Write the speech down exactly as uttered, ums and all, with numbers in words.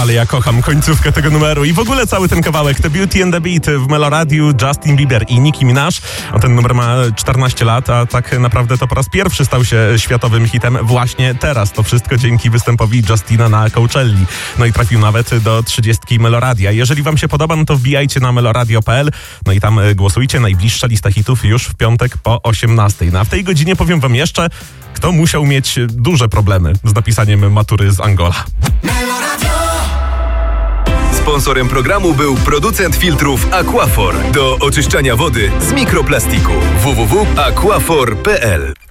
ale ja kocham końcówkę tego numeru i w ogóle cały ten kawałek. The Beauty and the Beat w Meloradiu, Justin Bieber i Nicki Minaj. A ten numer ma czternaście lat, a tak naprawdę to po raz pierwszy stał się światowym hitem właśnie teraz. To wszystko dzięki występowi Justina na Coachelli. No i trafił nawet do trzydziestki Meloradia. Jeżeli wam się podoba, no to wbijajcie na meloradio kropka p l, no i tam głosujcie. Najbliższa lista hitów już w piątek po osiemnastej. No a w tej godzinie powiem wam jeszcze, kto musiał mieć duże problemy z napisaniem matury z Angola. Sponsorem programu był producent filtrów Aquaphor do oczyszczania wody z mikroplastiku. w w w kropka aquaphor kropka p l